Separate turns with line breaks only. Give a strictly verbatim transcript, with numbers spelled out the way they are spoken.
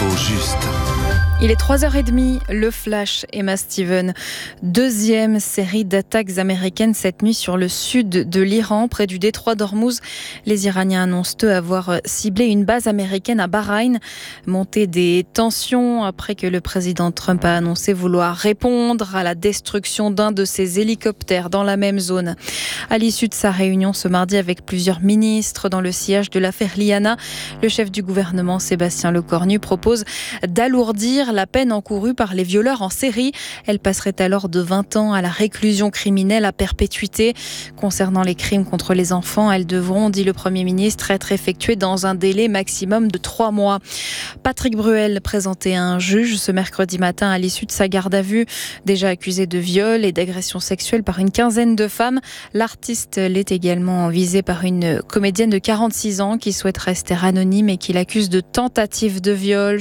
L'info juste.
Il est trois heures trente, le Flash, Emma Steven. Deuxième série d'attaques américaines cette nuit sur le sud de l'Iran, près du détroit d'Ormuz. Les Iraniens annoncent eux avoir ciblé une base américaine à Bahreïn. Montée des tensions après que le président Trump a annoncé vouloir répondre à la destruction d'un de ses hélicoptères dans la même zone. À l'issue de sa réunion ce mardi avec plusieurs ministres dans le sillage de l'affaire Liana, le chef du gouvernement Sébastien Lecornu propose d'alourdir la peine encourue par les violeurs en série. Elle passerait alors de vingt ans à la réclusion criminelle à perpétuité. Concernant les crimes contre les enfants, elles devront, dit le Premier ministre, être effectuées dans un délai maximum de trois mois. Patrick Bruel présenté à un juge ce mercredi matin à l'issue de sa garde à vue. Déjà accusé de viol et d'agression sexuelle par une quinzaine de femmes, l'artiste l'est également visé par une comédienne de quarante-six ans qui souhaite rester anonyme et qui l'accuse de tentative de viol.